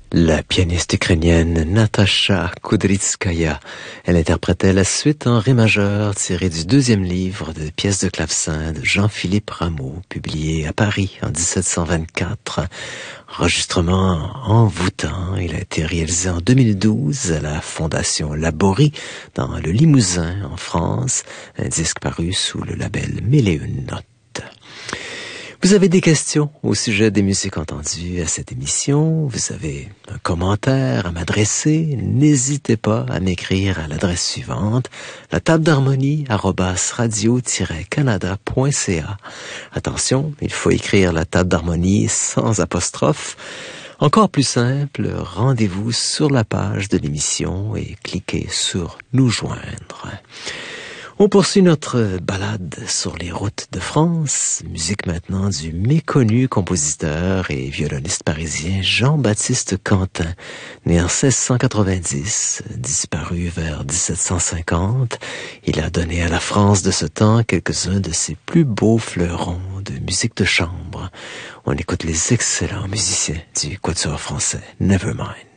La pianiste ukrainienne Natasha Kudrytskaya, elle interprétait la suite en ré majeur tirée du deuxième livre de pièces de clavecin de Jean-Philippe Rameau, publié à Paris en 1724. Enregistrement envoûtant, il a été réalisé en 2012 à la Fondation Laborie dans le Limousin en France, un disque paru sous le label Mille et une notes. Vous avez des questions au sujet des musiques entendues à cette émission, vous avez un commentaire à m'adresser, n'hésitez pas à m'écrire à l'adresse suivante, la table d'harmonie @radio-canada.ca. Attention, il faut écrire la table d'harmonie sans apostrophe. Encore plus simple, rendez-vous sur la page de l'émission et cliquez sur nous joindre. On poursuit notre balade sur les routes de France. Musique maintenant du méconnu compositeur et violoniste parisien Jean-Baptiste Quentin, né en 1690, disparu vers 1750. Il a donné à la France de ce temps quelques-uns de ses plus beaux fleurons de musique de chambre. On écoute les excellents musiciens du quatuor français Nevermind.